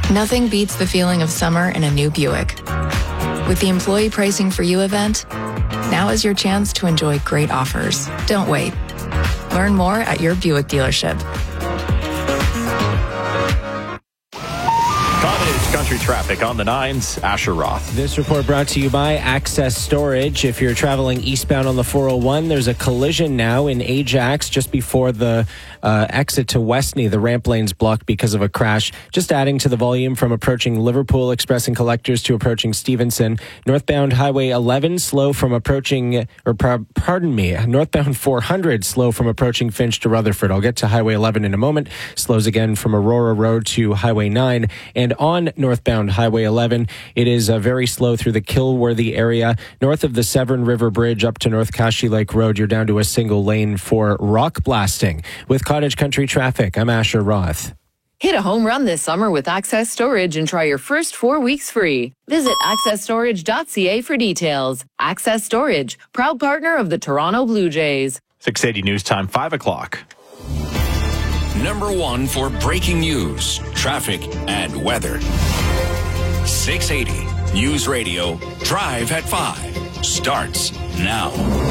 Nothing beats the feeling of summer in a new Buick. With the Employee Pricing for You event, now is your chance to enjoy great offers. Don't wait. Learn more at your Buick dealership. Country traffic on the 9s, Asher Roth. This report brought to you by Access Storage. If you're traveling eastbound on the 401, there's a collision now in Ajax just before the exit to Westney. The ramp lane's blocked because of a crash. Just adding to the volume from approaching Liverpool Express and Collectors to approaching Stevenson. Northbound Highway 11 slow from approaching, northbound 400 slow from approaching Finch to Rutherford. I'll get to Highway 11 in a moment. Slows again from Aurora Road to Highway 9. And on northbound Highway 11, it is very slow through the Kilworthy area. North of the Severn River Bridge up to North Kashi Lake Road, you're down to a single lane for rock blasting. With Cottage Country traffic, I'm Asher Roth. Hit a home run this summer with Access Storage and try your first 4 weeks free. Visit accessstorage.ca for details. Access Storage, proud partner of the Toronto Blue Jays. 680 News Time, 5 o'clock. Number 1 for breaking news, traffic, and weather. 680 News Radio, Drive at 5 starts now.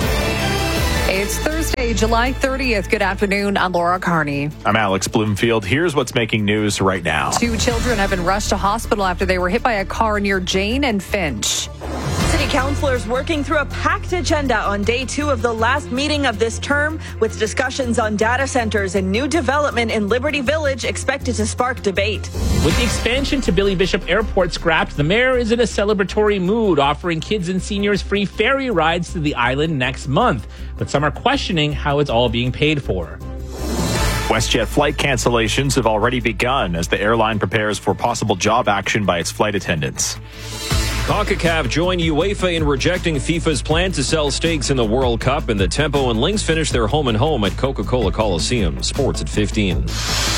It's Thursday, July 30th. Good afternoon. I'm Laura Carney. I'm Alex Bloomfield. Here's what's making news right now. 2 children have been rushed to hospital after they were hit by a car near Jane and Finch. City councillors working through a packed agenda on day 2 of the last meeting of this term, with discussions on data centres and new development in Liberty Village expected to spark debate. With the expansion to Billy Bishop Airport scrapped, the mayor is in a celebratory mood, offering kids and seniors free ferry rides to the island next month. But some are questioning how it's all being paid for. WestJet flight cancellations have already begun as the airline prepares for possible job action by its flight attendants. CONCACAF joined UEFA in rejecting FIFA's plan to sell stakes in the World Cup, and the Tempo and Lynx finish their home and home at Coca-Cola Coliseum. Sports at 15.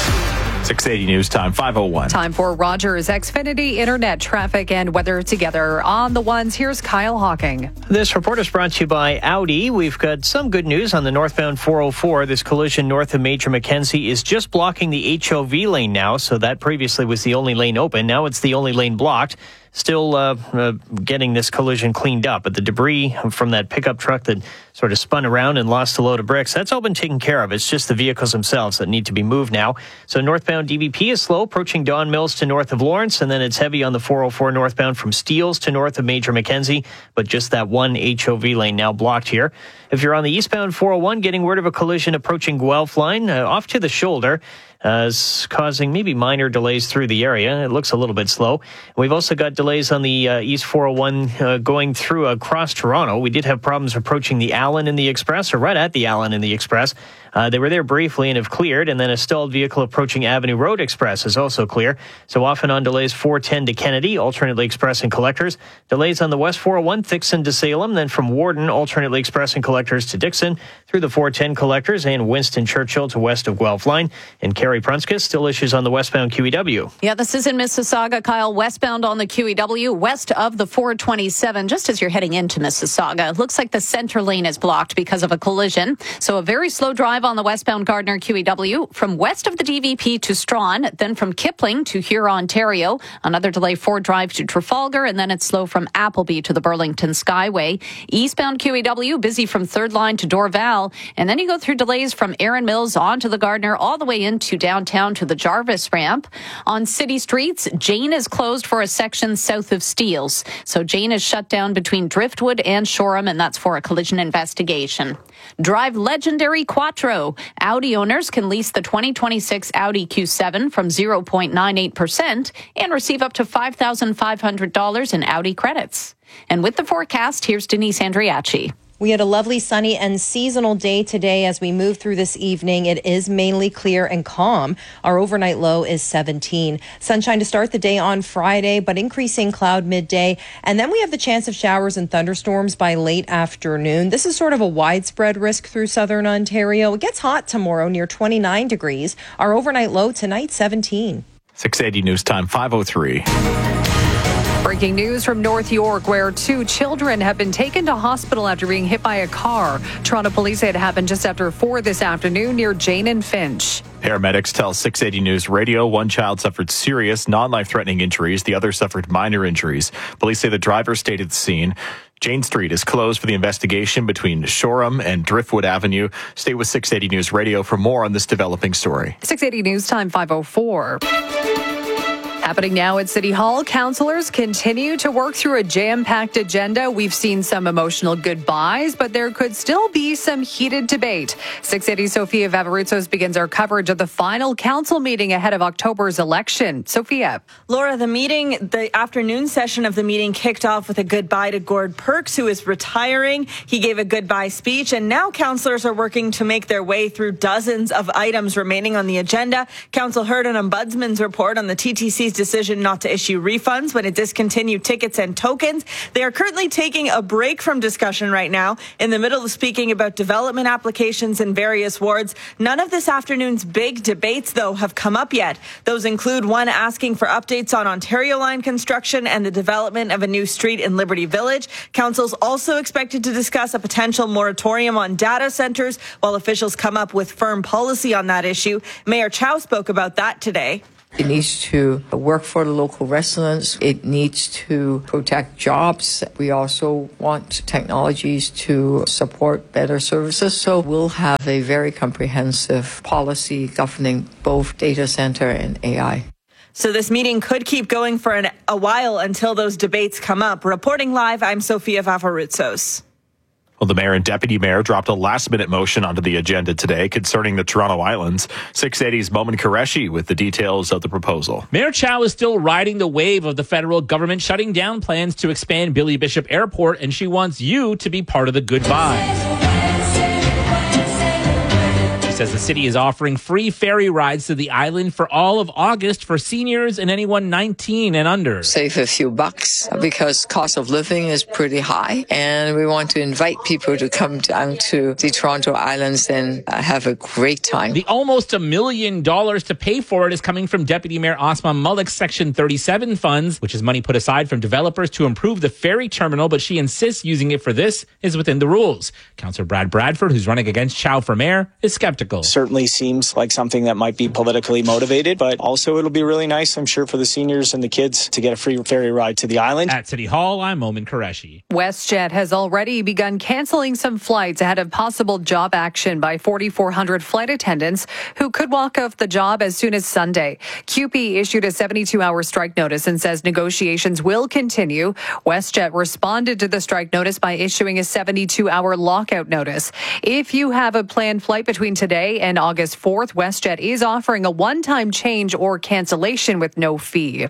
680 News Time, 5:01. Time for Rogers Xfinity Internet traffic and weather together. On the ones, here's Kyle Hawking. This report is brought to you by Audi. We've got some good news on the northbound 404. This collision north of Major Mackenzie is just blocking the HOV lane now, so that previously was the only lane open. Now it's the only lane blocked. Still getting this collision cleaned up, but the debris from that pickup truck that sort of spun around and lost a load of bricks, that's all been taken care of. It's just the vehicles themselves that need to be moved now. So northbound DVP is slow, approaching Don Mills to north of Lawrence, and then it's heavy on the 404 northbound from Steeles to north of Major Mackenzie, but just that one HOV lane now blocked here. If you're on the eastbound 401, getting word of a collision approaching Guelph line, off to the shoulder, is causing maybe minor delays through the area. It looks a little bit slow. We've also got delays on the East 401 going through across Toronto. We did have problems approaching the Allen in the Express, or right at the Allen in the Express. They were there briefly and have cleared, and then a stalled vehicle approaching Avenue Road Express is also clear. So often on delays 410 to Kennedy, alternately Express and Collectors. Delays on the West 401, Thixon to Salem, then from Warden, alternately Express and Collectors to Dixon, through the 410 Collectors and Winston Churchill to west of Guelph Line. And Carrie Prunskis, still issues on the westbound QEW. Yeah, this is in Mississauga, Kyle, westbound on the QEW, west of the 427, just as you're heading into Mississauga. It looks like the center lane is blocked because of a collision. So a very slow drive on the westbound Gardner QEW from west of the DVP to Strawn, then from Kipling to Huron, Ontario. Another delay, Ford Drive to Trafalgar, and then it's slow from Appleby to the Burlington Skyway. Eastbound QEW, busy from Third Line to Dorval, and then you go through delays from Erin Mills onto the Gardner all the way into downtown to the Jarvis ramp. On city streets, Jane is closed for a section south of Steeles. So Jane is shut down between Driftwood and Shoreham, and that's for a collision investigation. Drive legendary Quattro. Audi owners can lease the 2026 Audi Q7 from 0.98% and receive up to $5,500 in Audi credits. And with the forecast, here's Denise Andriachi. We had a lovely sunny and seasonal day today. As we move through this evening, it is mainly clear and calm. Our overnight low is 17. Sunshine to start the day on Friday, but increasing cloud midday. And then we have the chance of showers and thunderstorms by late afternoon. This is sort of a widespread risk through southern Ontario. It gets hot tomorrow, near 29 degrees. Our overnight low tonight, 17. 680 News Time, 5:03. Breaking news from North York, where 2 children have been taken to hospital after being hit by a car. Toronto police say it happened just after 4 this afternoon near Jane and Finch. Paramedics tell 680 News Radio one child suffered serious, non-life-threatening injuries. The other suffered minor injuries. Police say the driver stayed at the scene. Jane Street is closed for the investigation between Shoreham and Driftwood Avenue. Stay with 680 News Radio for more on this developing story. 680 News Time 5:04. Happening now at City Hall, councillors continue to work through a jam-packed agenda. We've seen some emotional goodbyes, but there could still be some heated debate. 680 Sophia Vavarutsos begins our coverage of the final council meeting ahead of October's election. Sophia. Laura, the afternoon session of the meeting kicked off with a goodbye to Gord Perks, who is retiring. He gave a goodbye speech, and now councillors are working to make their way through dozens of items remaining on the agenda. Council heard an ombudsman's report on the TTC's decision not to issue refunds when it discontinued tickets and tokens. They are currently taking a break from discussion right now in the middle of speaking about development applications in various wards. None of this afternoon's big debates, though, have come up yet. Those include one asking for updates on Ontario Line construction and the development of a new street in Liberty Village. Council's also expected to discuss a potential moratorium on data centres while officials come up with firm policy on that issue. Mayor Chow spoke about that today. It needs to work for the local residents. It needs to protect jobs. We also want technologies to support better services. So we'll have a very comprehensive policy governing both data center and AI. So this meeting could keep going for a while until those debates come up. Reporting live, I'm Sophia Vavarutsos. Well, the mayor and deputy mayor dropped a last-minute motion onto the agenda today concerning the Toronto Islands. 680's Momin Qureshi with the details of the proposal. Mayor Chow is still riding the wave of the federal government shutting down plans to expand Billy Bishop Airport, and she wants you to be part of the goodbye. Says the city is offering free ferry rides to the island for all of August for seniors and anyone 19 and under. Save a few bucks because cost of living is pretty high, and we want to invite people to come down to the Toronto Islands and have a great time. The almost $1 million to pay for it is coming from Deputy Mayor Osman Malik's Section 37 funds, which is money put aside from developers to improve the ferry terminal, but she insists using it for this is within the rules. Councillor Brad Bradford, who's running against Chow for mayor, is skeptical. Certainly seems like something that might be politically motivated, but also it'll be really nice, I'm sure, for the seniors and the kids to get a free ferry ride to the island. At City Hall, I'm Momin Qureshi. WestJet has already begun canceling some flights ahead of possible job action by 4,400 flight attendants who could walk off the job as soon as Sunday. QP issued a 72-hour strike notice and says negotiations will continue. WestJet responded to the strike notice by issuing a 72-hour lockout notice. If you have a planned flight between today and August 4th, WestJet is offering a one-time change or cancellation with no fee.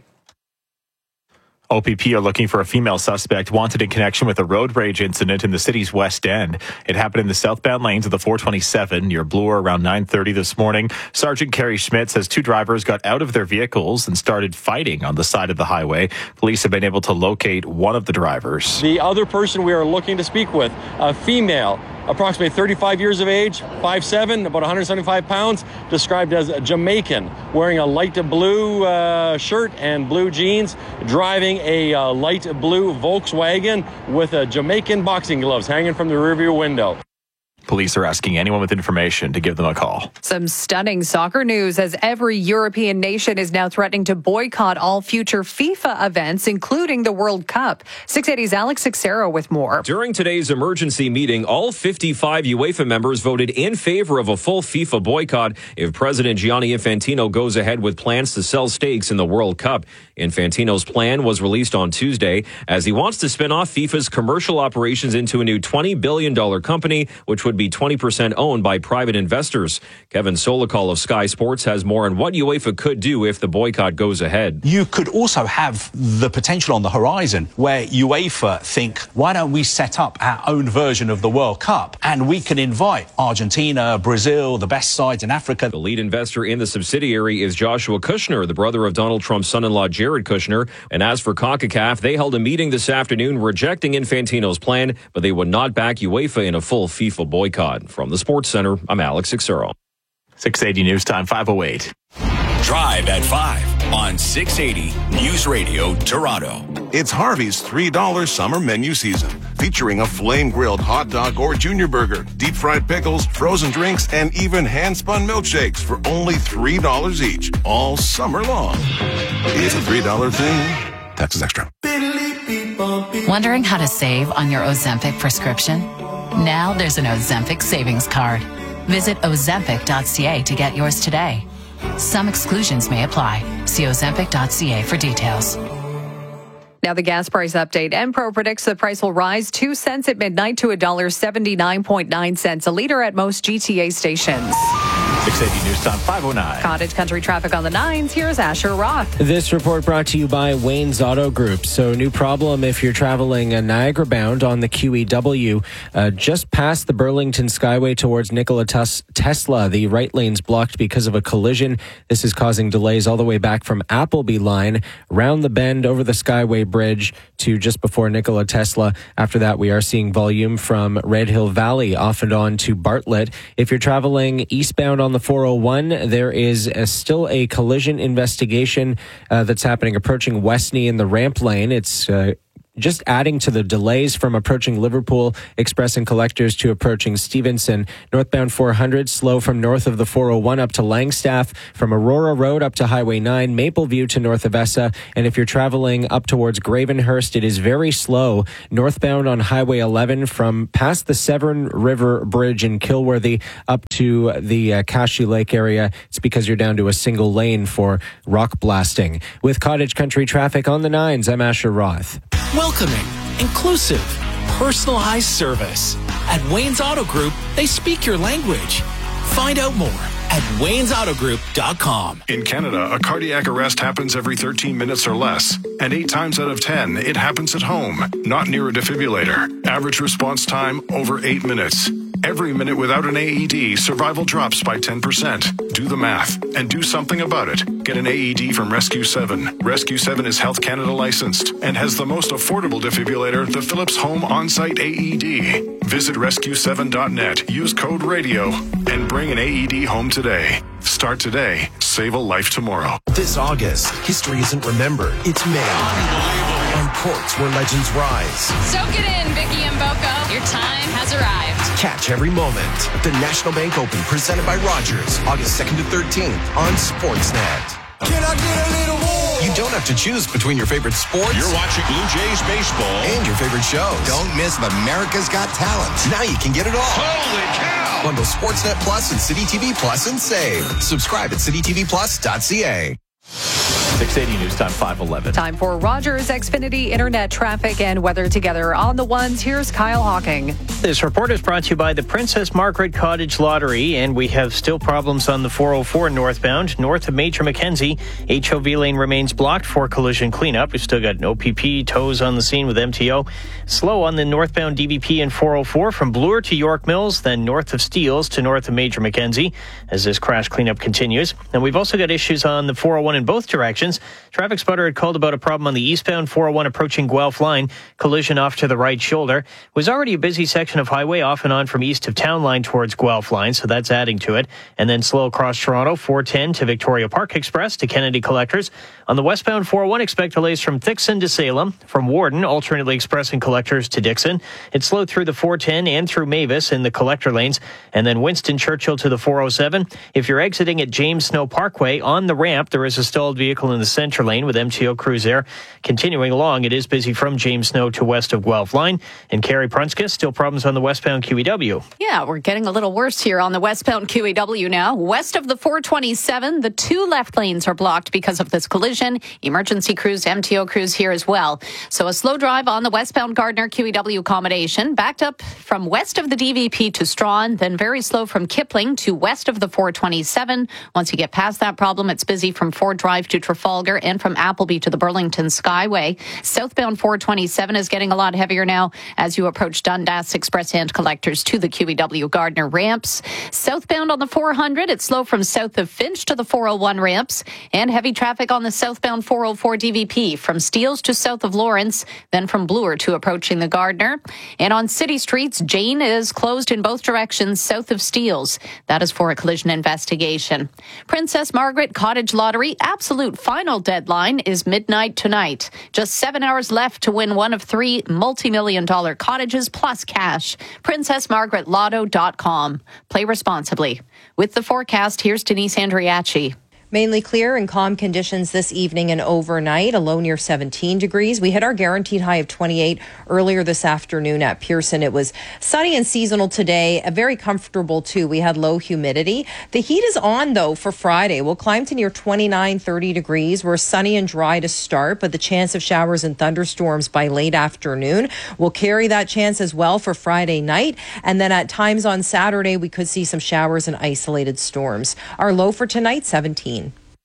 OPP are looking for a female suspect wanted in connection with a road rage incident in the city's West End. It happened in the southbound lanes of the 427 near Bloor around 9:30 this morning. Sergeant Kerry Schmidt says 2 drivers got out of their vehicles and started fighting on the side of the highway. Police have been able to locate one of the drivers. The other person we are looking to speak with, a female, approximately 35 years of age, 5'7", about 175 pounds, described as Jamaican, wearing a light blue shirt and blue jeans, driving a light blue Volkswagen with Jamaican boxing gloves hanging from the rearview window. Police are asking anyone with information to give them a call. Some stunning soccer news as every European nation is now threatening to boycott all future FIFA events, including the World Cup. 680's Alex Sixero with more. During today's emergency meeting, all 55 UEFA members voted in favor of a full FIFA boycott if President Gianni Infantino goes ahead with plans to sell stakes in the World Cup. Infantino's plan was released on Tuesday as he wants to spin off FIFA's commercial operations into a new $20 billion company, which would be 20% owned by private investors. Kevin Solikol of Sky Sports has more on what UEFA could do if the boycott goes ahead. You could also have the potential on the horizon where UEFA think, why don't we set up our own version of the World Cup and we can invite Argentina, Brazil, the best sides in Africa. The lead investor in the subsidiary is Joshua Kushner, the brother of Donald Trump's son-in-law Jared Kushner. And as for CONCACAF, they held a meeting this afternoon rejecting Infantino's plan, but they would not back UEFA in a full FIFA boycott. From the Sports Center, I'm Alex Sixero. 680 News Time 5:08. Drive at 5 on 680 News Radio Toronto. It's Harvey's $3 summer menu season, featuring a flame-grilled hot dog or junior burger, deep-fried pickles, frozen drinks, and even hand-spun milkshakes for only $3 each, all summer long. It's a $3 thing. Taxes extra. Wondering how to save on your Ozempic prescription? Now there's an Ozempic savings card. Visit ozempic.ca to get yours today. Some exclusions may apply. See ozempic.ca for details. Now the gas price update. Enpro predicts the price will rise 2 cents at midnight to $1.79.9 a liter at most GTA stations. 680 News Time 509. Cottage Country traffic on the 9s. Here's Asher Roth. This report brought to you by Wayne's Auto Group. So new problem if you're traveling Niagara bound on the QEW. Just past the Burlington Skyway towards Nikola Tesla, the right lane's blocked because of a collision. This is causing delays all the way back from Appleby line, round the bend over the Skyway Bridge to just before Nikola Tesla. After that, we are seeing volume from Red Hill Valley off and on to Bartlett. If you're traveling eastbound on the 401, there is still a collision investigation that's happening approaching Westney in the ramp lane. It's just adding to the delays from approaching Liverpool Express and Collectors to approaching Stevenson. Northbound 400, slow from north of the 401 up to Langstaff, from Aurora Road up to Highway 9, Mapleview to north of Essa. And if you're traveling up towards Gravenhurst, it is very slow. Northbound on Highway 11 from past the Severn River Bridge in Kilworthy up to the Cashew Lake area. It's because you're down to a single lane for rock blasting. With Cottage Country traffic on the 9s, I'm Asher Roth. Welcoming, inclusive, personalized service. At Wayne's Auto Group, they speak your language. Find out more at waynesautogroup.com. In Canada, a cardiac arrest happens every 13 minutes or less. And 8 times out of 10, it happens at home, not near a defibrillator. Average response time, over 8 minutes. Every minute without an AED, survival drops by 10%. Do the math and do something about it. Get an AED from Rescue 7. Rescue 7 is Health Canada licensed and has the most affordable defibrillator, the Philips Home On-Site AED. Visit rescue7.net, use code RADIO, and bring an AED home today. Start today. Save a life tomorrow. This August, history isn't remembered, it's made. On courts where legends rise. Soak it in, Vicky and Boko. Your time has arrived. Catch every moment. The National Bank Open, presented by Rogers, August 2nd to 13th on Sportsnet. Can I get a little more? You don't have to choose between your favorite sports. You're watching Blue Jays baseball. And your favorite shows. Don't miss America's Got Talent. Now you can get it all. Holy cow! Bundle Sportsnet Plus and City TV Plus and save. Subscribe at citytvplus.ca. 680 News Time 511. Time for Rogers Xfinity Internet traffic and weather together on the 1s. Here's Kyle Hawking. This report is brought to you by the Princess Margaret Cottage Lottery, and we have still problems on the 404 northbound. North of Major Mackenzie, HOV lane remains blocked for collision cleanup. We've still got an OPP, tows on the scene with MTO. Slow on the northbound DVP and 404 from Bloor to York Mills, then north of Steeles to north of Major Mackenzie as this crash cleanup continues. And we've also got issues on the 401 in both directions. Traffic spotter had called about a problem on the eastbound 401 approaching Guelph line. Collision off to the right shoulder. Was already a busy section of highway off and on from east of town line towards Guelph line, so that's adding to it. And then slow across Toronto, 410 to Victoria Park Express to Kennedy Collectors. On the westbound 401, expect delays from Thixon to Salem. From Warden, alternately Express and Collectors to Dixon. It's slowed through the 410 and through Mavis in the collector lanes. And then Winston Churchill to the 407. If you're exiting at James Snow Parkway, on the ramp, there is a stalled vehicle in the center lane with MTO crews there. Continuing along, it is busy from James Snow to west of Guelph line. And Carrie Prunska, still problems on the westbound QEW. Yeah, we're getting a little worse here on the westbound QEW now. West of the 427, the 2 left lanes are blocked because of this collision. Emergency crews, MTO crews here as well. So a slow drive on the westbound Gardner QEW accommodation. Backed up from west of the DVP to Strawn, then very slow from Kipling to west of the 427. Once you get past that problem, it's busy from Ford Drive to Trafalgar and from Appleby to the Burlington Skyway. Southbound 427 is getting a lot heavier now as you approach Dundas Express and Collectors to the QEW Gardner ramps. Southbound on the 400, it's slow from south of Finch to the 401 ramps, and heavy traffic on the southbound 404 DVP from Steeles to south of Lawrence, then from Bloor to approaching the Gardner. And on city streets, Jane is closed in both directions south of Steeles. That is for a collision investigation. Princess Margaret Cottage Lottery, absolute final deadline is midnight tonight. Just 7 hours left to win one of 3 multi-million-dollar cottages plus cash. PrincessMargaretLotto.com. Play responsibly. With the forecast, here's Denise Andriachi. Mainly clear and calm conditions this evening and overnight, a low near 17 degrees. We hit our guaranteed high of 28 earlier this afternoon at Pearson. It was sunny and seasonal today, very comfortable too. We had low humidity. The heat is on though for Friday. We'll climb to near 29, 30 degrees. We're sunny and dry to start, but the chance of showers and thunderstorms by late afternoon. We'll carry that chance as well for Friday night. And then at times on Saturday, we could see some showers and isolated storms. Our low for tonight, 17.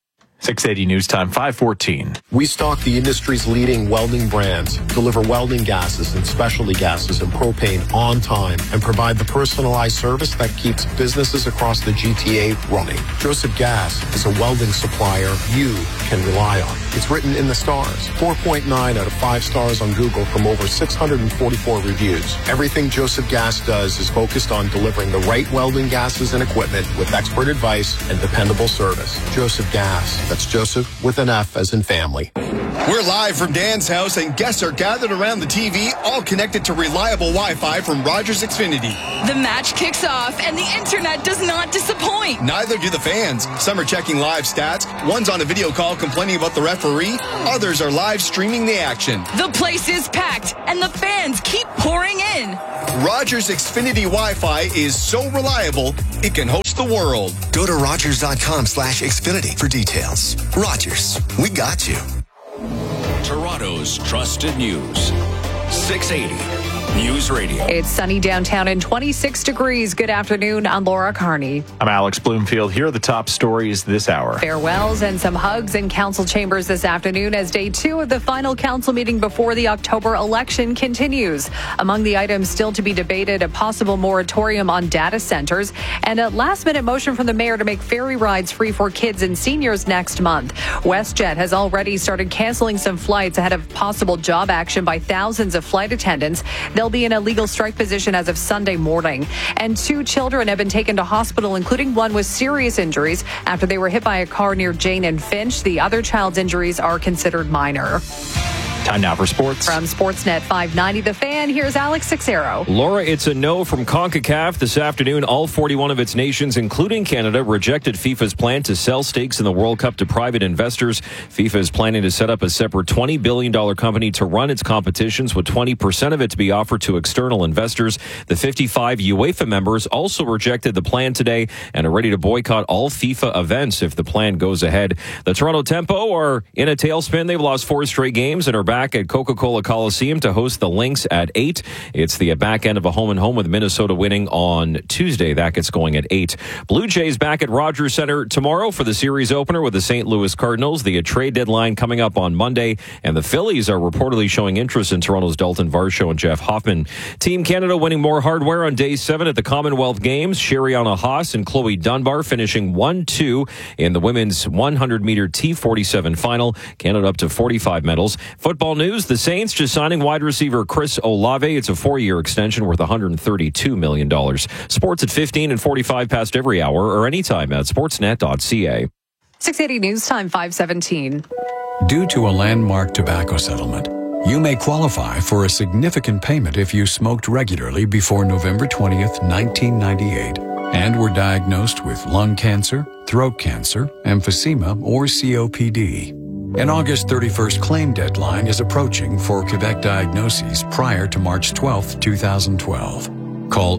680 News Time, 5:14. We stock the industry's leading welding brands, deliver welding gases and specialty gases and propane on time, and provide the personalized service that keeps businesses across the GTA running. Joseph Gas is a welding supplier you can rely on. It's written in the stars. 4.9 out of 5 stars on Google from over 644 reviews. Everything Joseph Gas does is focused on delivering the right welding gases and equipment with expert advice and dependable service. Joseph Gas. That's Joseph with an F as in family. We're live from Dan's house, and guests are gathered around the TV, all connected to reliable Wi-Fi from Rogers Xfinity. The match kicks off, and the internet does not disappoint. Neither do the fans. Some are checking live stats. One's on a video call complaining about the referee. Others are live streaming the action. The place is packed, and the fans keep pouring in. Rogers Xfinity Wi-Fi is so reliable, it can host the world. Go to Rogers.com/Xfinity for details. Rogers, we got you. Toronto's trusted news. 680 News Radio. It's sunny downtown and 26 degrees. Good afternoon. I'm Laura Carney. I'm Alex Bloomfield. Here are the top stories this hour. Farewells and some hugs in council chambers this afternoon as day 2 of the final council meeting before the October election continues. Among the items still to be debated, a possible moratorium on data centers and a last-minute motion from the mayor to make ferry rides free for kids and seniors next month. WestJet has already started canceling some flights ahead of possible job action by thousands of flight attendants. They'll be in a legal strike position as of Sunday morning. And 2 children have been taken to hospital, including one with serious injuries after they were hit by a car near Jane and Finch. The other child's injuries are considered minor. Time now for sports. From Sportsnet 590 The Fan, here's Alex Sixero. Laura, it's a no from CONCACAF this afternoon. All 41 of its nations, including Canada, rejected FIFA's plan to sell stakes in the World Cup to private investors. FIFA is planning to set up a separate $20 billion company to run its competitions, with 20% of it to be offered to external investors. The 55 UEFA members also rejected the plan today and are ready to boycott all FIFA events if the plan goes ahead. The Toronto Tempo are in a tailspin. They've lost 4 straight games and are back at Coca-Cola Coliseum to host the Lynx at 8. It's the back end of a home-and-home with Minnesota winning on Tuesday. That gets going at 8. Blue Jays back at Rogers Center tomorrow for the series opener with the St. Louis Cardinals. The trade deadline coming up on Monday, and the Phillies are reportedly showing interest in Toronto's Dalton Varsho and Jeff Hoffman. Team Canada winning more hardware on day 7 at the Commonwealth Games. Sheriana Haas and Chloe Dunbar finishing 1-2 in the women's 100-meter T47 final. Canada up to 45 medals. Football news, the Saints just signing wide receiver Chris Olave. It's a 4-year extension worth $132 million. Sports at 15 and 45 past every hour or anytime at sportsnet.ca. 680 News Time 517. Due to a landmark tobacco settlement, you may qualify for a significant payment if you smoked regularly before November 20th, 1998, and were diagnosed with lung cancer, throat cancer, emphysema, or COPD. An August 31st claim deadline is approaching for Quebec diagnoses prior to March 12, 2012. Call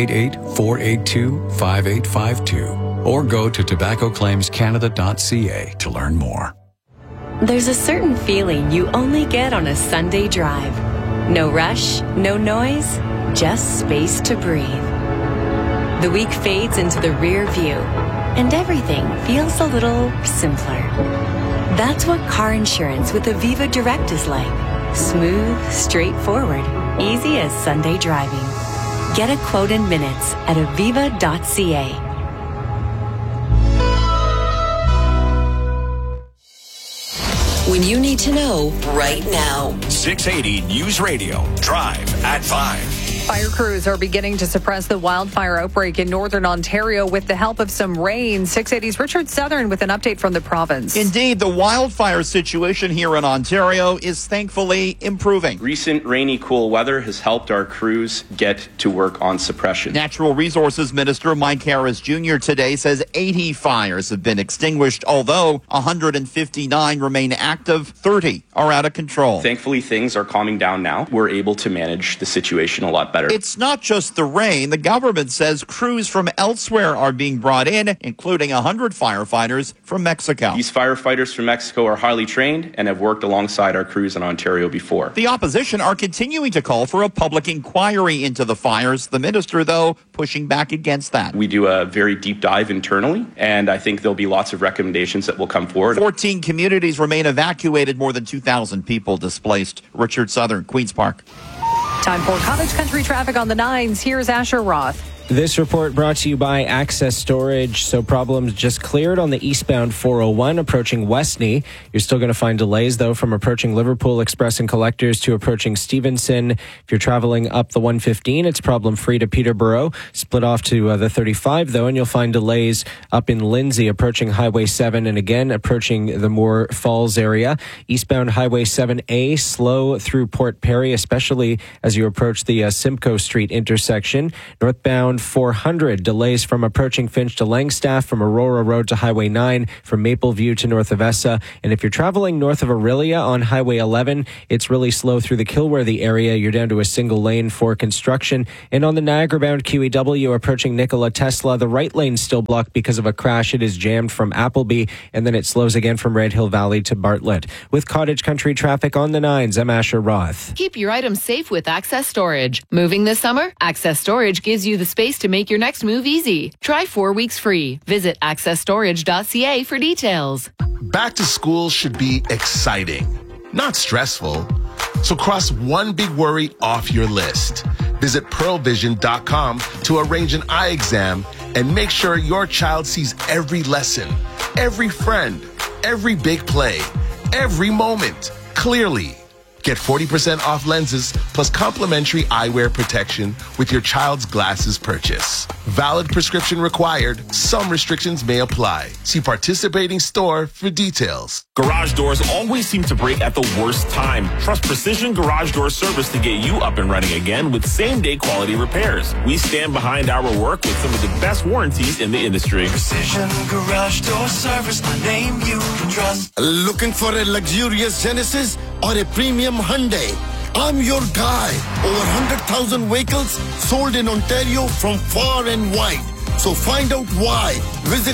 888-482-5852 or go to tobaccoclaimscanada.ca to learn more. There's a certain feeling you only get on a Sunday drive. No rush, no noise, just space to breathe. The week fades into the rear view, and everything feels a little simpler. That's what car insurance with Aviva Direct is like. Smooth, straightforward, easy as Sunday driving. Get a quote in minutes at aviva.ca. When you need to know right now. 680 News Radio. Drive at 5. Fire crews are beginning to suppress the wildfire outbreak in northern Ontario with the help of some rain. 680's Richard Southern with an update from the province. Indeed, the wildfire situation here in Ontario is thankfully improving. Recent rainy, cool weather has helped our crews get to work on suppression. Natural Resources Minister Mike Harris Jr. today says 80 fires have been extinguished, although 159 remain active, 30 are out of control. Thankfully, things are calming down now. We're able to manage the situation a lot better. It's not just the rain. The government says crews from elsewhere are being brought in, including 100 firefighters from Mexico. These firefighters from Mexico are highly trained and have worked alongside our crews in Ontario before. The opposition are continuing to call for a public inquiry into the fires. The minister, though, pushing back against that. We do a very deep dive internally, and I think there'll be lots of recommendations that will come forward. 14 communities remain evacuated, more than 2,000 people displaced. Richard Southern, Queen's Park. Time for Cottage Country traffic on the 9s. Here's Asher Roth. This report brought to you by Access Storage. So problems just cleared on the eastbound 401 approaching Westney. You're still going to find delays, though, from approaching Liverpool Express and Collectors to approaching Stevenson. If you're traveling up the 115, it's problem-free to Peterborough. Split off to the 35, though, and you'll find delays up in Lindsay approaching Highway 7 and again approaching the Moore Falls area. Eastbound Highway 7A, slow through Port Perry, especially as you approach the Simcoe Street intersection. Northbound 400, delays from approaching Finch to Langstaff, from Aurora Road to Highway 9, from Mapleview to north of Essa. And if you're traveling north of Orillia on Highway 11, it's really slow through the Kilworthy area. You're down to a single lane for construction. And on the Niagara-bound QEW approaching Nikola Tesla, the right lane's still blocked because of a crash. It is jammed from Appleby, and then it slows again from Red Hill Valley to Bartlett. With Cottage Country traffic on the 9s, I'm Asher Roth. Keep your items safe with Access Storage. Moving this summer? Access Storage gives you the space to make your next move easy. Try 4 weeks free. Visit accessstorage.ca for details. Back to school should be exciting, not stressful. So cross one big worry off your list. Visit pearlvision.com to arrange an eye exam and make sure your child sees every lesson, every friend, every big play, every moment clearly. Get 40% off lenses plus complimentary eyewear protection with your child's glasses purchase. Valid prescription required. Some restrictions may apply. See participating store for details. Garage doors always seem to break at the worst time. Trust Precision Garage Door Service to get you up and running again with same-day quality repairs. We stand behind our work with some of the best warranties in the industry. Precision Garage Door Service, the name you can trust. Looking for a luxurious Genesis or a premium Hyundai? I'm your guy. Over 100,000 vehicles sold in Ontario from far and wide. So find out why. Visit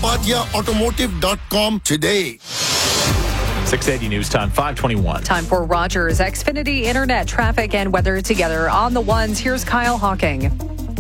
napatiaautomotive.com today. 680 News Time, 521. Time for Rogers Xfinity Internet traffic and weather together on the 1s. Here's Kyle Hawking.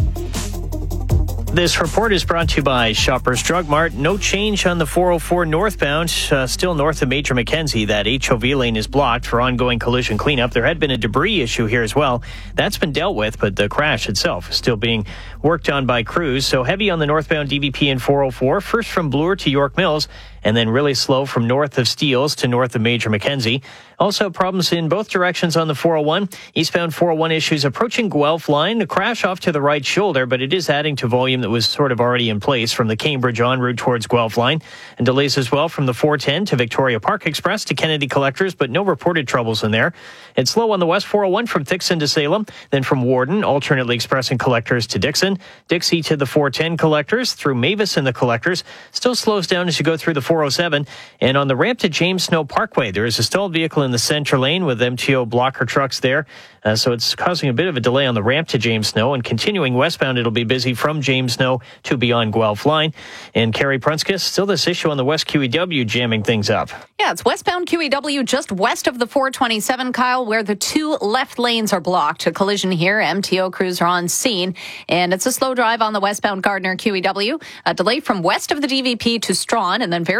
This report is brought to you by Shoppers Drug Mart. No change on the 404 northbound, still north of Major Mackenzie. That HOV lane is blocked for ongoing collision cleanup. There had been a debris issue here as well. That's been dealt with, but the crash itself is still being worked on by crews. So heavy on the northbound DVP and 404, first from Bloor to York Mills, and then really slow from north of Steeles to north of Major Mackenzie. Also problems in both directions on the 401. Eastbound 401 issues approaching Guelph line. A crash off to the right shoulder, but it is adding to volume that was sort of already in place from the Cambridge en route towards Guelph line. And delays as well from the 410 to Victoria Park Express to Kennedy Collectors, but no reported troubles in there. It's slow on the West 401 from Thixon to Salem, then from Warden, alternately expressing Collectors to Dixon. Dixie to the 410 Collectors through Mavis and the Collectors. Still slows down as you go through the 407. And on the ramp to James Snow Parkway, there is a stalled vehicle in the center lane with MTO blocker trucks there. So it's causing a bit of a delay on the ramp to James Snow. And continuing westbound, it'll be busy from James Snow to beyond Guelph line. And Carrie Prunskis, still this issue on the West QEW jamming things up. Yeah, it's westbound QEW just west of the 427, Kyle, where the two left lanes are blocked. A collision here. MTO crews are on scene. And it's a slow drive on the westbound Gardner QEW. A delay from west of the DVP to Strawn, and then very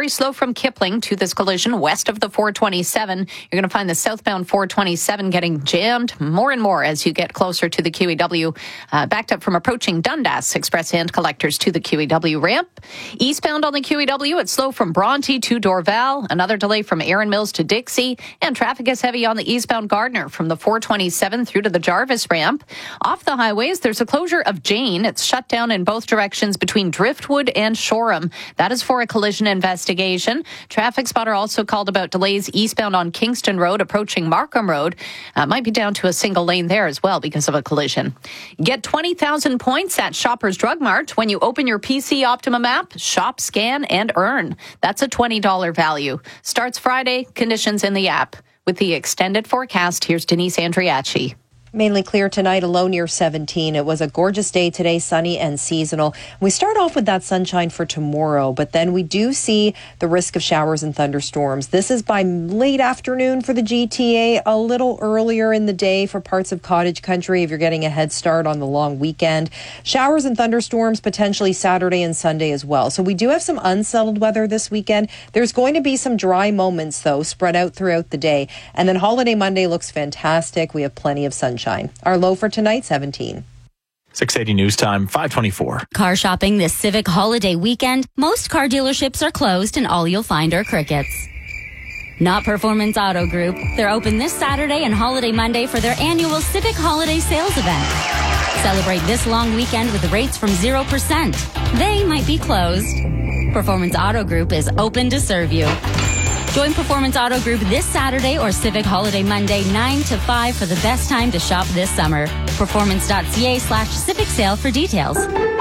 very slow from Kipling to this collision west of the 427. You're going to find the southbound 427 getting jammed more and more as you get closer to the QEW, backed up from approaching Dundas Express hand collectors to the QEW ramp. Eastbound on the QEW, it's slow from Bronte to Dorval. Another delay from Erin Mills to Dixie. And traffic is heavy on the eastbound Gardner from the 427 through to the Jarvis ramp. Off the highways, there's a closure of Jane. It's shut down in both directions between Driftwood and Shoreham. That is for a collision investigation. Traffic spotter also called about delays eastbound on Kingston Road approaching Markham Road. Might be down to a single lane there as well because of a collision. Get 20,000 points at Shoppers Drug Mart when you open your PC Optimum app, shop, scan, and earn. That's a $20 value. Starts Friday. Conditions in the app. With the extended forecast, here's Denise Andriachi. Mainly clear tonight, a low near 17. It was a gorgeous day today, sunny and seasonal. We start off with that sunshine for tomorrow, but then we do see the risk of showers and thunderstorms. This is by late afternoon for the GTA, a little earlier in the day for parts of cottage country if you're getting a head start on the long weekend. Showers and thunderstorms potentially Saturday and Sunday as well. So we do have some unsettled weather this weekend. There's going to be some dry moments, though, spread out throughout the day. And then Holiday Monday looks fantastic. We have plenty of sunshine. Our low for tonight, 17. 680 News Time, 524. Car shopping this Civic holiday weekend. Most car dealerships are closed and all you'll find are crickets. Not Performance Auto Group. They're open this Saturday and Holiday Monday for their annual Civic Holiday Sales event. Celebrate this long weekend with rates from 0%. They might be closed. Performance Auto Group is open to serve you. Join Performance Auto Group this Saturday or Civic Holiday Monday 9 to 5 for the best time to shop this summer. Performance.ca/Civic Sale for details.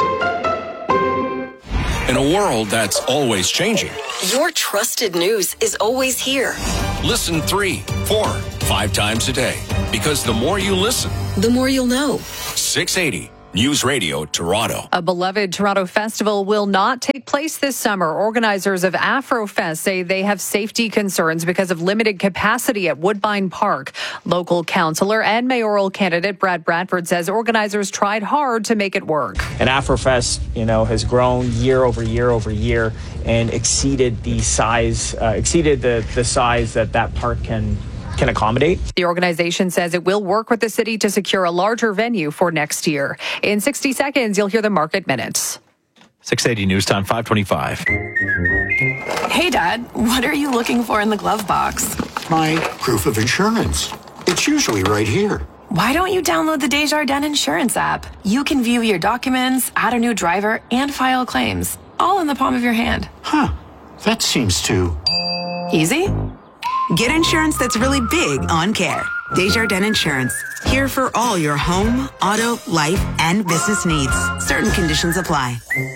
In a world that's always changing, Your trusted news is always here. listen 3, 4, 5 times a day. Because the more you listen, The more you'll know. 680 News Radio Toronto. A beloved Toronto festival will not take place this summer. Organizers of Afrofest say they have safety concerns because of limited capacity at Woodbine Park. Local councillor and mayoral candidate Brad Bradford says organizers tried hard to make it work. And Afrofest, has grown year over year over year and exceeded the size, the size that park can accommodate. The organization says it will work with the city to secure a larger venue for next year. In 60 seconds, you'll hear the Market Minutes. 680 News Time, 525. Hey, Dad, what are you looking for in the glove box? My proof of insurance. It's usually right here. Why don't you download the Desjardins Insurance app? You can view your documents, add a new driver, and file claims, all in the palm of your hand. Huh. That seems too easy. Get insurance that's really big on care. Desjardins Insurance. Here for all your home, auto, life, and business needs. Certain conditions apply.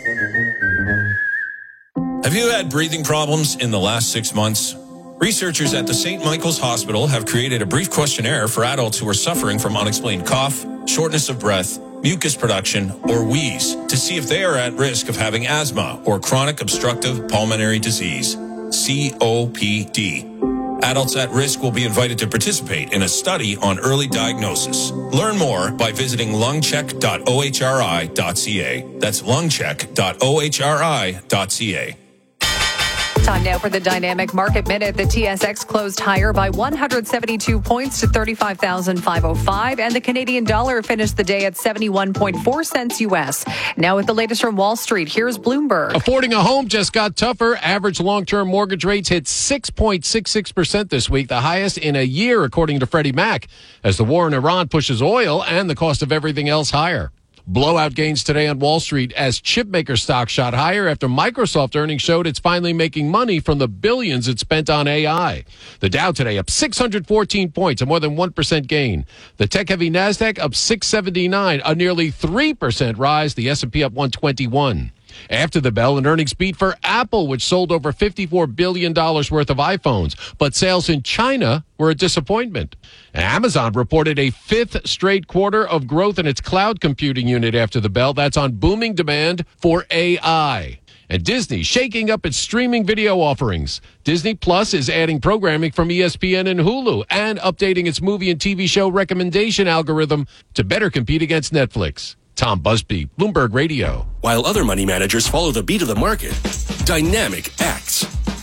Have you had breathing problems in the last 6 months? Researchers at the St. Michael's Hospital have created a brief questionnaire for adults who are suffering from unexplained cough, shortness of breath, mucus production, or wheeze to see if they are at risk of having asthma or chronic obstructive pulmonary disease, COPD. Adults at risk will be invited to participate in a study on early diagnosis. Learn more by visiting lungcheck.ohri.ca. That's lungcheck.ohri.ca. Time now for the Dynamic Market Minute. The TSX closed higher by 172 points to 35,505, and the Canadian dollar finished the day at 71.4 cents U.S. Now with the latest from Wall Street, here's Bloomberg. Affording a home just got tougher. Average long-term mortgage rates hit 6.66% this week, the highest in a year, according to Freddie Mac, as the war in Iran pushes oil and the cost of everything else higher. Blowout gains today on Wall Street as chipmaker stock shot higher after Microsoft earnings showed it's finally making money from the billions it spent on AI. The Dow today up 614 points, a more than 1% gain. The tech-heavy NASDAQ up 679, a nearly 3% rise. The S&P up 121. After the bell, an earnings beat for Apple, which sold over $54 billion worth of iPhones. But sales in China were a disappointment. Amazon reported a fifth straight quarter of growth in its cloud computing unit after the bell. That's on booming demand for AI. And Disney shaking up its streaming video offerings. Disney Plus is adding programming from ESPN and Hulu and updating its movie and TV show recommendation algorithm to better compete against Netflix. Tom Busby, Bloomberg Radio. While other money managers follow the beat of the market, Dynamic acts.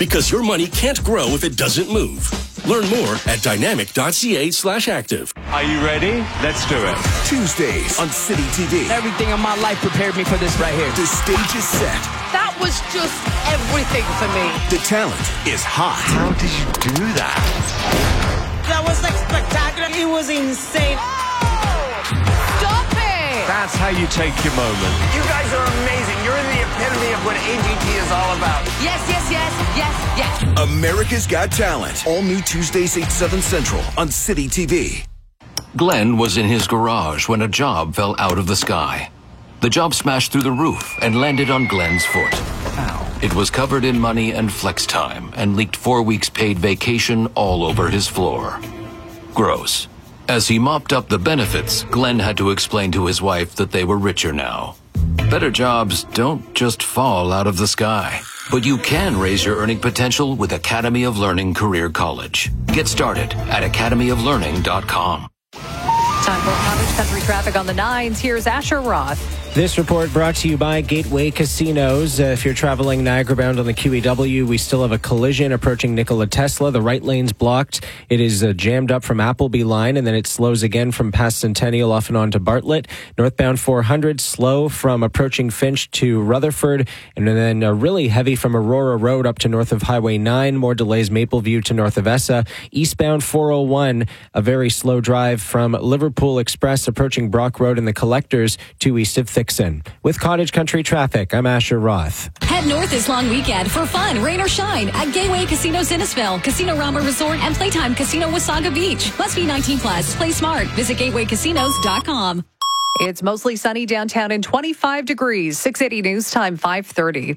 because your money can't grow if it doesn't move. Learn more at dynamic.ca/active. Are you ready? Let's do it. Tuesdays on City TV. Everything in my life prepared me for this right here. The stage is set. That was just everything for me. The talent is hot. How did you do that? That was like spectacular. It was insane. Stop it! That's how you take your moment. You guys are amazing. You're the epitome of what AGT is all about. Yes, yes, yes, yes, yes. America's Got Talent. All new Tuesdays 8/7 Central on City TV. Glenn was in his garage when a job fell out of the sky. The job smashed through the roof and landed on Glenn's foot. Ow. It was covered in money and flex time and leaked 4 weeks paid vacation all over his floor. Gross. As he mopped up the benefits, Glenn had to explain to his wife that they were richer now. Better jobs don't just fall out of the sky, but you can raise your earning potential with Academy of Learning Career College. Get started at academyoflearning.com. Time for Cottage Country traffic on the 9s. Here's Asher Roth. This report brought to you by Gateway Casinos. If you're traveling Niagara bound on the QEW, we still have a collision approaching Nikola Tesla. The right lane's blocked. It is jammed up from Appleby line, and then it slows again from past Centennial off and on to Bartlett. Northbound 400 slow from approaching Finch to Rutherford, and then really heavy from Aurora Road up to north of Highway 9. More delays Mapleview to north of Essa. Eastbound 401, a very slow drive from Liverpool Express approaching Brock Road and the Collectors to east of Thixon. With Cottage Country traffic, I'm Asher Roth. Head north this long weekend for fun, rain or shine at Gateway Casino Innisfil, Casino Rama Resort, and Playtime Casino Wasaga Beach. Must be 19 plus. Play smart. Visit gatewaycasinos.com. It's mostly sunny downtown and 25 degrees. 680 News Time, 5:30.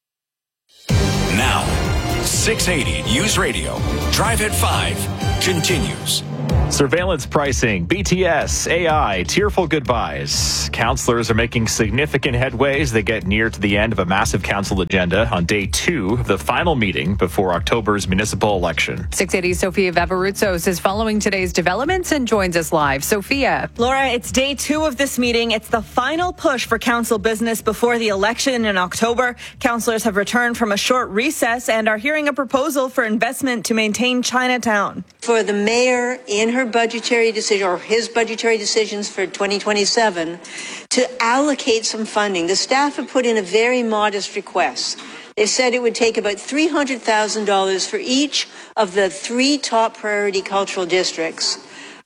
Now, 680 News Radio. Drive at 5 continues. Surveillance pricing, BTS, AI, tearful goodbyes. Councillors are making significant headways. They get near to the end of a massive council agenda on day 2 of the final meeting before October's municipal election. 680 Sophia Vavarutsos is following today's developments and joins us live. Sophia. Laura, it's day 2 of this meeting. It's the final push for council business before the election in October. Councillors have returned from a short recess and are hearing a proposal for investment to maintain Chinatown. For the mayor in her budgetary decision or his budgetary decisions for 2027 to allocate some funding. The staff have put in a very modest request. They said it would take about $300,000 for each of the 3 top priority cultural districts,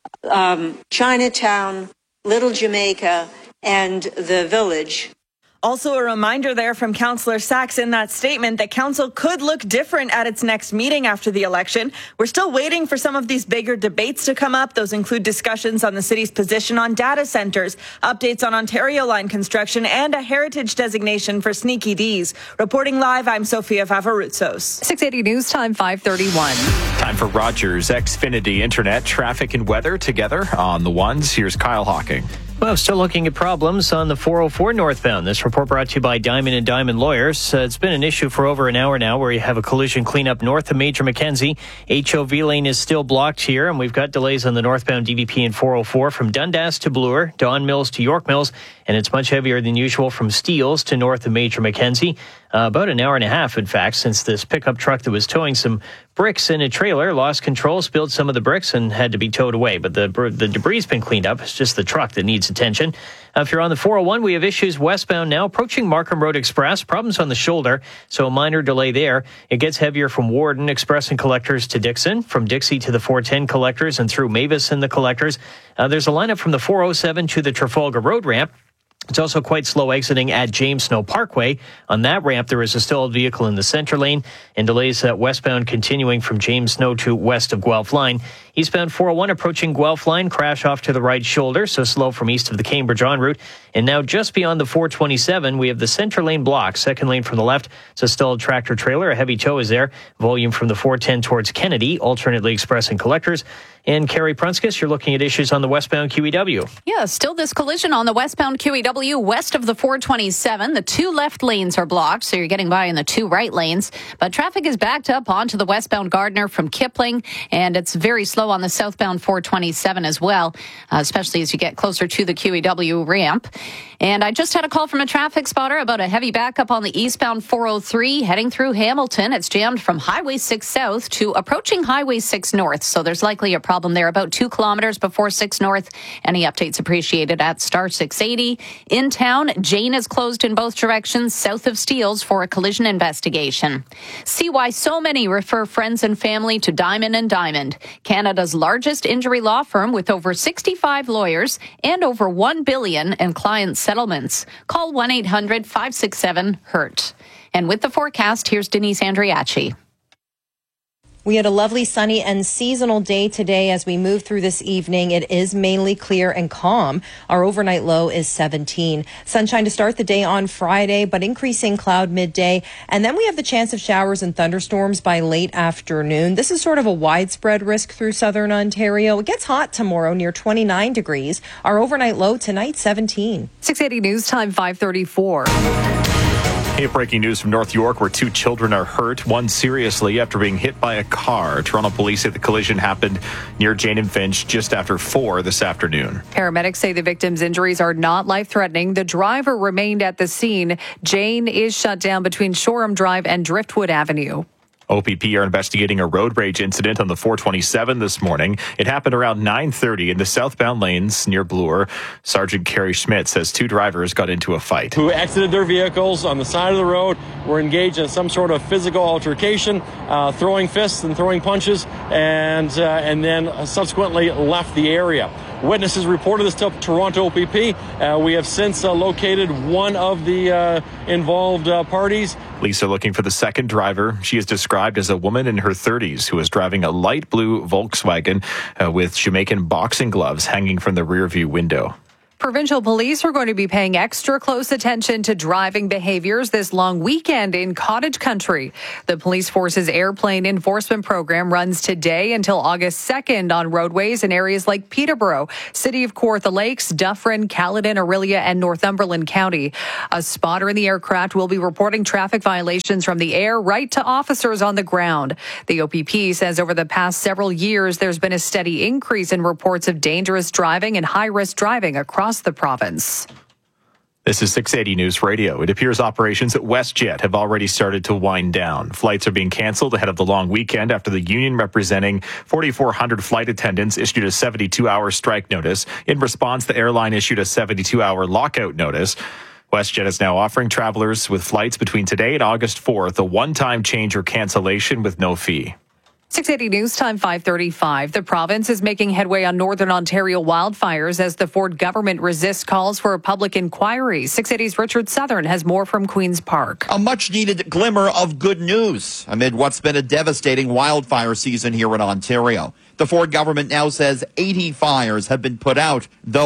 Chinatown, Little Jamaica, and the Village. Also, a reminder there from Councillor Sachs in that statement that council could look different at its next meeting after the election. We're still waiting for some of these bigger debates to come up. Those include discussions on the city's position on data centers, updates on Ontario Line construction, and a heritage designation for Sneaky D's. Reporting live, I'm Sophia Vavarutsos. 680 News Time, 5:31. Time for Rogers Xfinity Internet, traffic and weather together on the ones. Here's Kyle Hawking. Well, still looking at problems on the 404 northbound. This report brought to you by Diamond and Diamond Lawyers. It's been an issue for over an hour now where you have a collision cleanup north of Major Mackenzie. HOV lane is still blocked here, and we've got delays on the northbound DVP and 404 from Dundas to Bloor, Don Mills to York Mills, and it's much heavier than usual from Steeles to north of Major Mackenzie. About an hour and a half, in fact, since this pickup truck that was towing some bricks in a trailer lost control, spilled some of the bricks, and had to be towed away. But the debris has been cleaned up. It's just the truck that needs attention. If you're on the 401, we have issues westbound now, approaching Markham Road Express. Problems on the shoulder, so a minor delay there. It gets heavier from Warden, Express and Collectors to Dixon, from Dixie to the 410 Collectors, and through Mavis and the Collectors. There's a lineup from the 407 to the Trafalgar Road ramp. It's also quite slow exiting at James Snow Parkway. On that ramp, there is a stalled vehicle in the center lane, and delays westbound continuing from James Snow to west of Guelph Line. Eastbound 401 approaching Guelph Line, crash off to the right shoulder, so slow from east of the Cambridge en route. And now just beyond the 427, we have the center lane block, second lane from the left. It's a stalled tractor trailer. A heavy tow is there. Volume from the 410 towards Kennedy, alternately Express and Collectors. And Carrie Prunskis, you're looking at issues on the westbound QEW. Yeah, still this collision on the westbound QEW QEW west of the 427. The 2 left lanes are blocked, so you're getting by in the 2 right lanes. But traffic is backed up onto the westbound Gardner from Kipling, and it's very slow on the southbound 427 as well, especially as you get closer to the QEW ramp. And I just had a call from a traffic spotter about a heavy backup on the eastbound 403 heading through Hamilton. It's jammed from Highway 6 South to approaching Highway 6 North, so there's likely a problem there about 2 kilometers before 6 North. Any updates appreciated at star 680. In town, Jane is closed in both directions south of Steeles for a collision investigation. See why so many refer friends and family to Diamond & Diamond, Canada's largest injury law firm with over 65 lawyers and over $1 billion in client settlements. Call 1-800-567-HURT. And with the forecast, here's Denise Andriachi. We had a lovely sunny and seasonal day today. As we move through this evening, it is mainly clear and calm. Our overnight low is 17. Sunshine to start the day on Friday, but increasing cloud midday. And then we have the chance of showers and thunderstorms by late afternoon. This is sort of a widespread risk through southern Ontario. It gets hot tomorrow, near 29 degrees. Our overnight low tonight, 17. 680 News Time, 534. Hey, breaking news from North York, where 2 children are hurt, one seriously after being hit by a car. Toronto police say the collision happened near Jane and Finch just after 4 this afternoon. Paramedics say the victim's injuries are not life-threatening. The driver remained at the scene. Jane is shut down between Shoreham Drive and Driftwood Avenue. OPP are investigating a road rage incident on the 427 this morning. It happened around 9:30 in the southbound lanes near Bloor. Sergeant Kerry Schmidt says 2 drivers got into a fight. Who exited their vehicles on the side of the road, were engaged in some sort of physical altercation, throwing fists and throwing punches, and then subsequently left the area. Witnesses reported this to Toronto OPP. We have since located one of the involved parties. Police are looking for the second driver. She is described as a woman in her 30s who was driving a light blue Volkswagen with Jamaican boxing gloves hanging from the rearview window. Provincial police are going to be paying extra close attention to driving behaviors this long weekend in Cottage Country. The police force's airplane enforcement program runs today until August 2nd on roadways in areas like Peterborough, City of Kawartha Lakes, Dufferin, Caledon, Orillia, and Northumberland County. A spotter in the aircraft will be reporting traffic violations from the air right to officers on the ground. The OPP says over the past several years, there's been a steady increase in reports of dangerous driving and high-risk driving across the province. This is 680 News Radio. It appears operations at WestJet have already started to wind down. Flights are being canceled ahead of the long weekend after the union representing 4,400 flight attendants issued a 72-hour strike notice. In response, the airline issued a 72-hour lockout notice. WestJet is now offering travelers with flights between today and August 4th a one-time change or cancellation with no fee. 680 News Time, 535. The province is making headway on Northern Ontario wildfires as the Ford government resists calls for a public inquiry. 680's Richard Southern has more from Queen's Park. A much-needed glimmer of good news amid what's been a devastating wildfire season here in Ontario. The Ford government now says 80 fires have been put out, though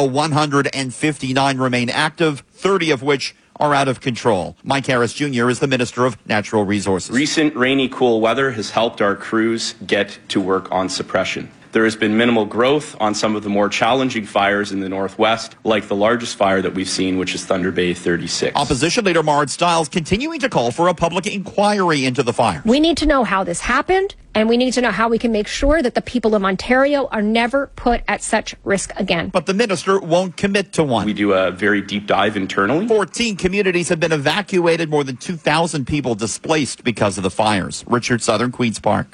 159 remain active, 30 of which are out of control. Mike Harris Jr. is the Minister of Natural Resources. Recent rainy, cool weather has helped our crews get to work on suppression. There has been minimal growth on some of the more challenging fires in the northwest, like the largest fire that we've seen, which is Thunder Bay 36. Opposition Leader Marit Stiles continuing to call for a public inquiry into the fire. We need to know how this happened, and we need to know how we can make sure that the people of Ontario are never put at such risk again. But the minister won't commit to one. We do a very deep dive internally. 14 communities have been evacuated, more than 2,000 people displaced because of the fires. Richard Southern, Queen's Park.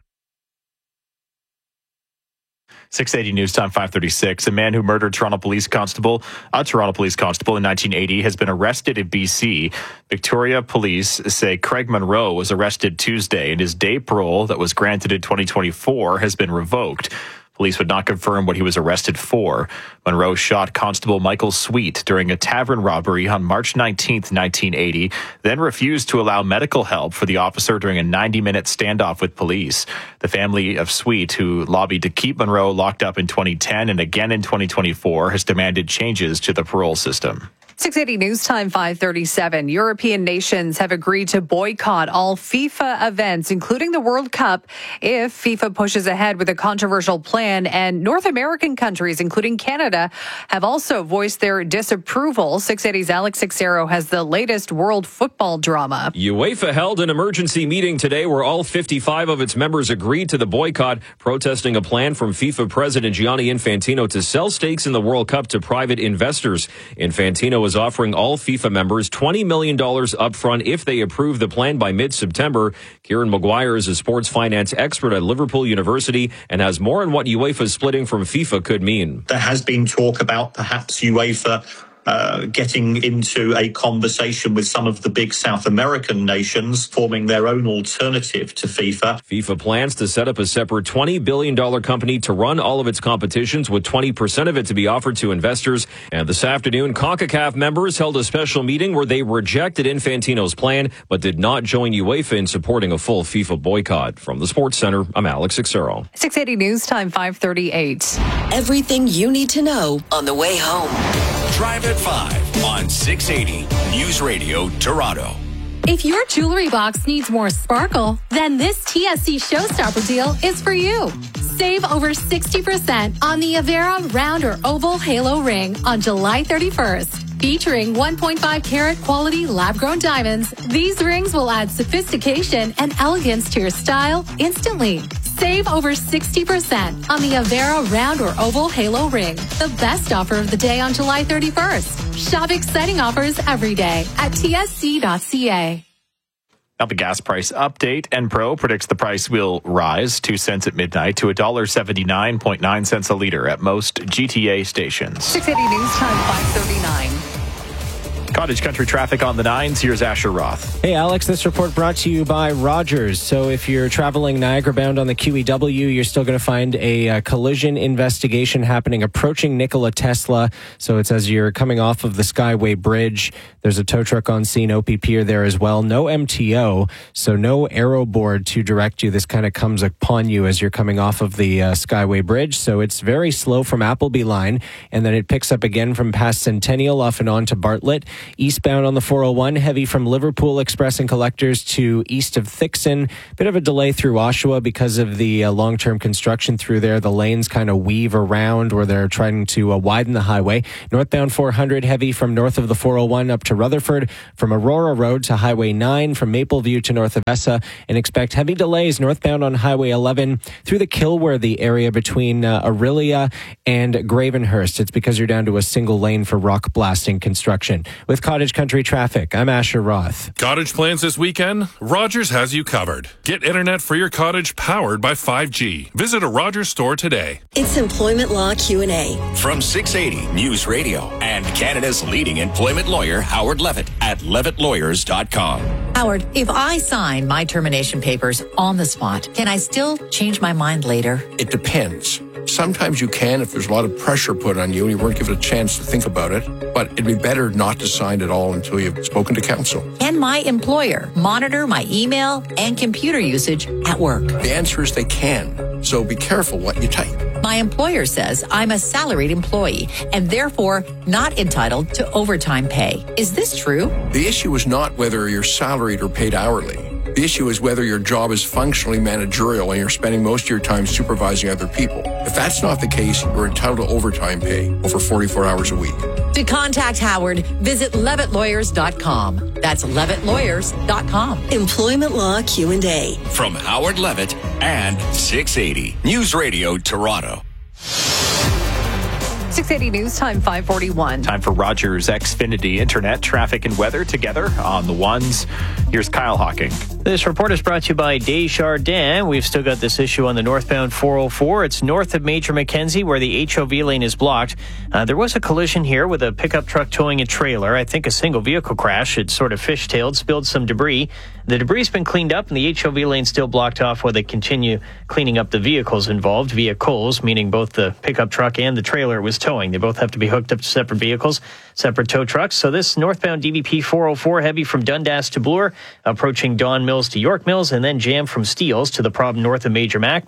680 News Time, 536. A man who murdered a Toronto police constable in 1980 has been arrested in BC. Victoria police say Craig Monroe was arrested Tuesday, and his day parole that was granted in 2024 has been revoked. Police would not confirm what he was arrested for. Monroe shot Constable Michael Sweet during a tavern robbery on March 19th, 1980, then refused to allow medical help for the officer during a 90-minute standoff with police. The family of Sweet, who lobbied to keep Monroe locked up in 2010 and again in 2024, has demanded changes to the parole system. 680 News Time 537. European nations have agreed to boycott all FIFA events, including the World Cup, if FIFA pushes ahead with a controversial plan. And North American countries, including Canada, have also voiced their disapproval. 680's Alex Sixero has the latest world football drama. UEFA held an emergency meeting today where all 55 of its members agreed to the boycott, protesting a plan from FIFA President Gianni Infantino to sell stakes in the World Cup to private investors. Infantino is offering all FIFA members $20 million upfront if they approve the plan by mid-September. Kieran Maguire is a sports finance expert at Liverpool University and has more on what UEFA's splitting from FIFA could mean. There has been talk about perhaps UEFA getting into a conversation with some of the big South American nations, forming their own alternative to FIFA. FIFA plans to set up a separate $20 billion company to run all of its competitions, with 20% of it to be offered to investors. And this afternoon, CONCACAF members held a special meeting where they rejected Infantino's plan, but did not join UEFA in supporting a full FIFA boycott. From the Sports Center, I'm Alex Sixero. 680 News Time 538. Everything you need to know on the way home. Drive at 5 on 680 News Radio Toronto. If your jewelry box needs more sparkle, then this TSC Showstopper deal is for you. Save over 60% on the Avera round or oval halo ring on July 31st. Featuring 1.5 carat quality lab-grown diamonds, these rings will add sophistication and elegance to your style instantly. Save over 60% on the Avera round or oval halo ring, the best offer of the day on July 31st. Shop exciting offers every day at tsc.ca. Now the gas price update. Enpro predicts the price will rise 2 cents at midnight to $1.79.9 cents a liter at most GTA stations. 680 News Time 539. Cottage Country traffic on the 9s. Here's Asher Roth. Hey, Alex, this report brought to you by Rogers. So if you're traveling Niagara bound on the QEW, you're still going to find a collision investigation happening approaching Nikola Tesla. So it's as you're coming off of the Skyway Bridge. There's a tow truck on scene. OPP are there as well. No MTO, so no arrow board to direct you. This kind of comes upon you as you're coming off of the Skyway Bridge. So it's very slow from Appleby Line, and then it picks up again from past Centennial off and on to Bartlett. Eastbound on the 401, heavy from Liverpool Express and Collectors to east of Thixon. Bit of a delay through Oshawa because of the long-term construction through there. The lanes kind of weave around where they're trying to widen the highway. Northbound 400, heavy from north of the 401 up to Rutherford, from Aurora Road to Highway 9, from Mapleview to north of Essa, and expect heavy delays northbound on Highway 11 through the Kilworthy area between Aurelia and Gravenhurst. It's because you're down to a single lane for rock blasting construction. With Cottage Country traffic, I'm Asher Roth. Cottage plans this weekend? Rogers has you covered. Get internet for your cottage powered by 5G. Visit a Rogers store today. It's Employment Law Q&A. From 680 News Radio and Canada's leading employment lawyer, Howard Levitt at levittlawyers.com. Howard, if I sign my termination papers on the spot, can I still change my mind later? It depends. Sometimes you can if there's a lot of pressure put on you and you weren't given a chance to think about it. But it'd be better not to sign at all until you've spoken to counsel. Can my employer monitor my email and computer usage at work? The answer is they can. So be careful what you type. My employer says I'm a salaried employee and therefore not entitled to overtime pay. Is this true? The issue is not whether you're salaried or paid hourly. The issue is whether your job is functionally managerial and you're spending most of your time supervising other people. If that's not the case, you're entitled to overtime pay over 44 hours a week. To contact Howard, visit levittlawyers.com. That's levittlawyers.com. Employment Law Q&A. From Howard Levitt and 680 News Radio Toronto. 680 News Time 541. Time for Rogers Xfinity Internet, traffic and weather together on the ones. Here's Kyle Hawking. This report is brought to you by Desjardins. We've still got this issue on the northbound 404. It's north of Major Mackenzie where the HOV lane is blocked. There was a collision here with a pickup truck towing a trailer. I think a single vehicle crash. It sort of fishtailed, spilled some debris. The debris's been cleaned up and the HOV lane's still blocked off while they continue cleaning up the vehicles involved. Vehicles, meaning both the pickup truck and the trailer it was towing. They both have to be hooked up to separate vehicles, separate tow trucks. So this northbound DVP 404 heavy from Dundas to Bloor, approaching Don Mills to York Mills, and then jam from Steeles to the problem north of Major Mac.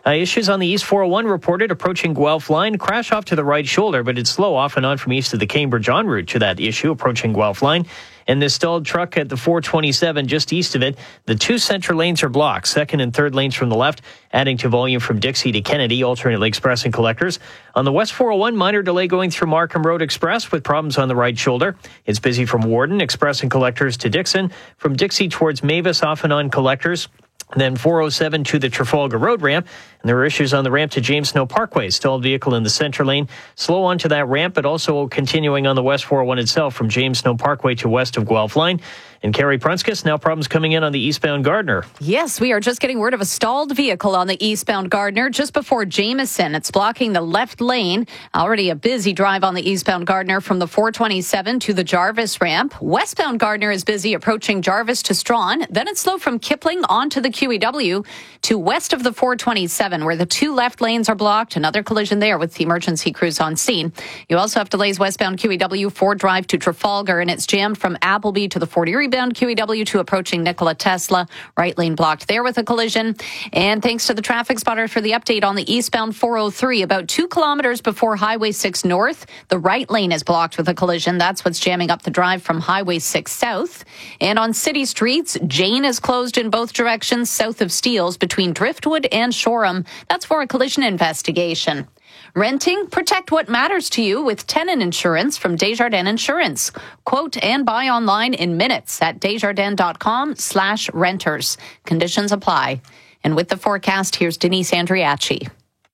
Issues on the East 401 reported approaching Guelph line. Crash off to the right shoulder, but it's slow off and on from east of the Cambridge en route to that issue approaching Guelph line. And this stalled truck at the 427 just east of it. The two center lanes are blocked, second and third lanes from the left, adding to volume from Dixie to Kennedy, alternately express and collectors. On the West 401, minor delay going through Markham Road Express with problems on the right shoulder. It's busy from Warden, express and collectors to Dixon, from Dixie towards Mavis, off and on collectors. Then 407 to the Trafalgar Road ramp. And there are issues on the ramp to James Snow Parkway. Stalled vehicle in the center lane. Slow onto that ramp, but also continuing on the West 401 itself from James Snow Parkway to west of Guelph line. And Carrie Prunskis, now problems coming in on the eastbound Gardner. Yes, we are just getting word of a stalled vehicle on the eastbound Gardner just before Jameson. It's blocking the left lane. Already a busy drive on the eastbound Gardner from the 427 to the Jarvis ramp. Westbound Gardner is busy approaching Jarvis to Strawn. Then it's slow from Kipling onto the QEW to west of the 427, where the two left lanes are blocked. Another collision there with the emergency crews on scene. You also have delays westbound QEW 4 Drive to Trafalgar, and it's jammed from Appleby to the Fort Erie bound QEW to approaching Nikola Tesla. Right lane blocked there with a collision. And thanks to the traffic spotter for the update on the eastbound 403, about 2 kilometers before Highway 6 North, the right lane is blocked with a collision. That's what's jamming up the drive from Highway 6 South. And on city streets, Jane is closed in both directions south of Steeles between Driftwood and Shoreham. That's for a collision investigation. Renting? Protect what matters to you with tenant insurance from Desjardins Insurance. Quote and buy online in minutes at desjardins.com/renters. Conditions apply. And with the forecast, here's Denise Andriachi.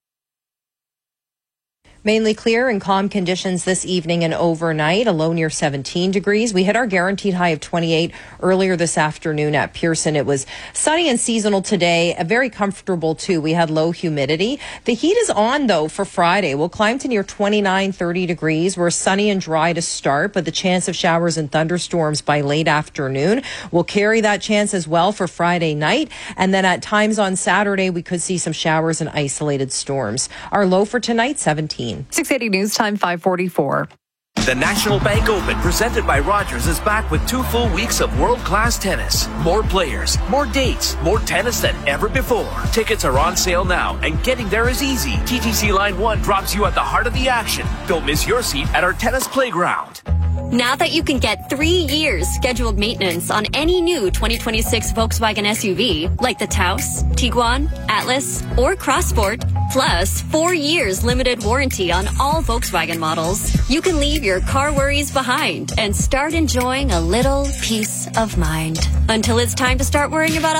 Mainly clear and calm conditions this evening and overnight, a low near 17 degrees. We hit our guaranteed high of 28 earlier this afternoon at Pearson. It was sunny and seasonal today, very comfortable too. We had low humidity. The heat is on though for Friday. We'll climb to near 29, 30 degrees. We're sunny and dry to start, but the chance of showers and thunderstorms by late afternoon. We'll carry that chance as well for Friday night. And then at times on Saturday, we could see some showers and isolated storms. Our low for tonight, 17. 680 News Time, 544. The National Bank Open, presented by Rogers, is back with 2 full weeks of world-class tennis. More players, more dates, more tennis than ever before. Tickets are on sale now, and getting there is easy. TTC Line 1 drops you at the heart of the action. Don't miss your seat at our tennis playground. Now that you can get 3 years scheduled maintenance on any new 2026 Volkswagen SUV, like the Taos, Tiguan, Atlas, or Crossport, plus 4 years limited warranty on all Volkswagen models, you can leave your car worries behind and start enjoying a little peace of mind. Until it's time to start worrying about